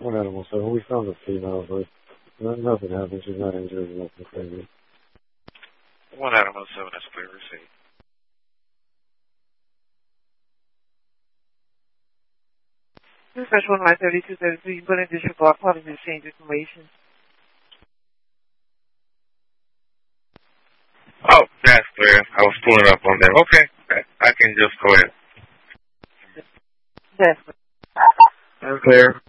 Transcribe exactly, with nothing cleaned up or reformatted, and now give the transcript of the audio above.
One animal seven. We found the female, but no, nothing happened. She's not injured. Nothing crazy. One animal seven. That's clear. Receipt. Dispatch one nine thirty-two thirty-three. You put in district block plot and exchange information. Oh, that's clear. I was pulling up on that. Okay, I can just go ahead. That's That's clear.